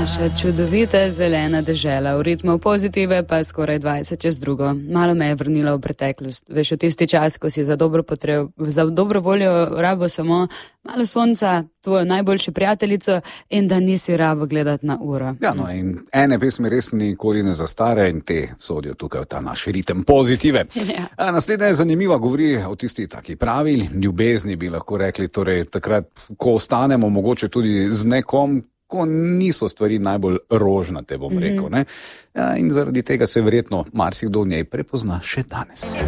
naša čudovita zelena dežela. V ritmu pozitive pa skoraj 20:02. Malo me je vrnila v preteklost. Veš, v tisti čas, ko si za dobro voljo rabo samo malo sonca, tvojo najboljšo prijateljico in da nisi rabo gledati na uro. Ja, no, in ene pesmi res nikoli ne zastare in te sodijo tukaj v ta naš ritem pozitive. Ja. Naslednja je zanimiva, govori o tisti taki pravi ljubezni, bi lahko rekli, torej takrat, ko ostanemo mogoče tudi z nekom, ko niso stvari najbolj rožnate, bom rekel. Ne? Ja, in zaradi tega se verjetno marsikdo v njej prepozna še danes.